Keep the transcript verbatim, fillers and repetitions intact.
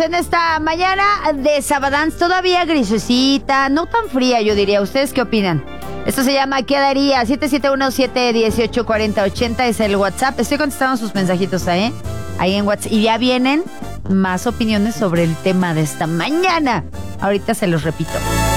en esta mañana de Sabadance, todavía grisecita, no tan fría, yo diría. ¿Ustedes qué opinan? Esto se llama ¿Qué daría? siete siete uno, siete uno ocho, cuatro cero ocho cero es el WhatsApp. Estoy contestando sus mensajitos ahí, ahí en WhatsApp. Y ya vienen más opiniones sobre el tema de esta mañana. Ahorita se los repito.